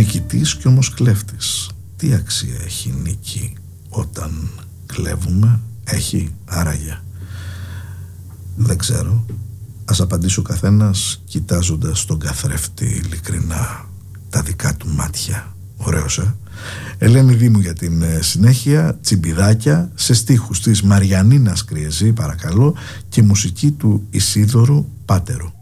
Νικητής και όμως κλέφτης. Τι αξία έχει η νίκη όταν κλέβουμε? Έχει άραγε? Δεν ξέρω. Ας απαντήσει ο καθένας κοιτάζοντας τον καθρέφτη ειλικρινά τα δικά του μάτια. Ωραίος, Ελένη Δήμου για την συνέχεια. Τσιμπιδάκια σε στίχους της Μαριανίνας Κριεζή, παρακαλώ, και μουσική του Ισίδωρου Πάτερου.